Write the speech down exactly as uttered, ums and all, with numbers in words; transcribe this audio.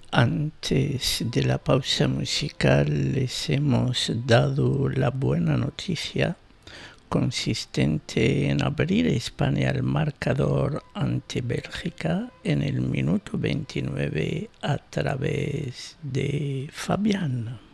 Antes de la pausa musical les hemos dado la buena noticia consistente en abrir España el marcador ante Bélgica en el minuto veintinueve a través de Fabián.